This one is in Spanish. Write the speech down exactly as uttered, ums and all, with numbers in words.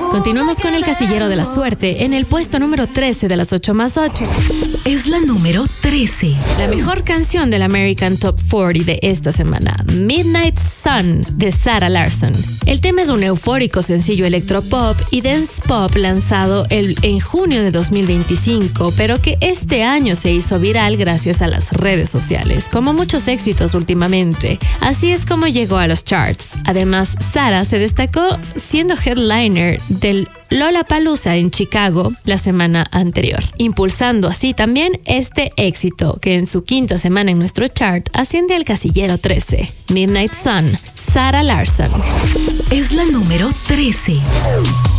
Continuamos con el casillero de la suerte en el puesto número trece de las ocho más ocho. Es la número trece. La mejor canción del American Top cuarenta de esta semana, Midnight Sun, de Sarah Larsson. El tema es un eufórico sencillo electropop y dance pop lanzado el, en junio de dos mil veinticinco, pero que este año se hizo viral gracias a las redes sociales, como muchos éxitos últimamente. Así es como llegó a los charts. Además, Sarah se destacó siendo headliner del Lollapalooza en Chicago la semana anterior, impulsando así también este éxito que en su quinta semana en nuestro chart asciende al casillero trece. Midnight Sun, Sarah Larsson. Es la número trece.